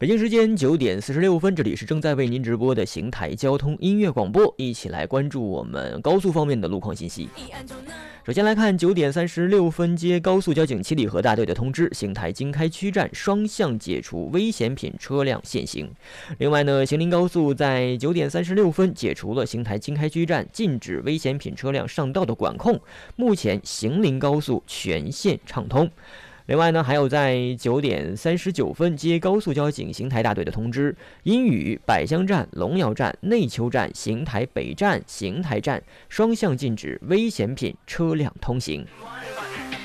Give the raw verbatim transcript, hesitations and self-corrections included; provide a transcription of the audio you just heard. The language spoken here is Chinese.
北京时间九点四十六分，这里是正在为您直播的邢台交通音乐广播，一起来关注我们高速方面的路况信息。首先来看九点三十六分接高速交警七里河大队的通知，邢台经开区站双向解除危险品车辆限行。另外呢，邢林高速在九点三十六分解除了邢台经开区站禁止危险品车辆上道的管控，目前邢林高速全线畅通。另外呢，还有在九点三十九分接高速交警邢台大队的通知，阴雨百香站、龙窑站、内丘站、邢台北站、邢台站双向禁止危险品车辆通行。